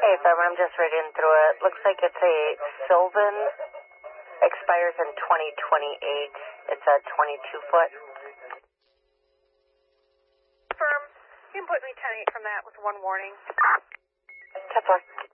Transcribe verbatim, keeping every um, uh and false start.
Hey, Farmer, I'm just reading through it. Looks like it's a Sylvan. Expires in twenty twenty-eight. It's a twenty-two foot. Firm, you can put me ten eight from that with one warning. ten four.